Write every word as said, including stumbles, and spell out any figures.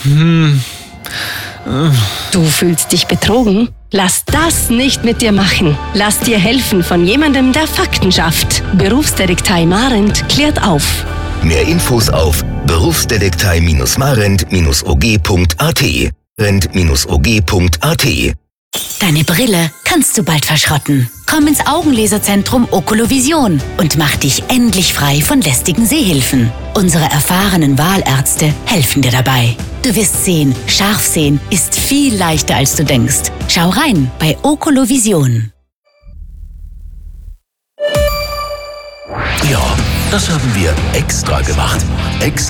Hm. Du fühlst dich betrogen? Lass das nicht mit dir machen. Lass dir helfen von jemandem, der Fakten schafft. Berufsdetektei Marent klärt auf. Mehr Infos auf berufsdetektei Marent O G punkt A T. Marent O G punkt A T. Deine Brille kannst du bald verschrotten. Komm ins Augenlaserzentrum Okolovision und mach dich endlich frei von lästigen Sehhilfen. Unsere erfahrenen Wahlärzte helfen dir dabei. Du wirst sehen, scharf sehen ist viel leichter als du denkst. Schau rein bei Okolovision. Ja, das haben wir extra gemacht. Extra